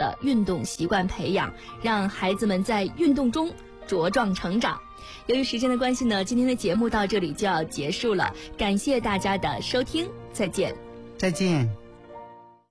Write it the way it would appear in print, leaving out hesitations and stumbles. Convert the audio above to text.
的运动习惯培养，让孩子们在运动中茁壮成长。由于时间的关系呢，今天的节目到这里就要结束了，感谢大家的收听，再见。 再见。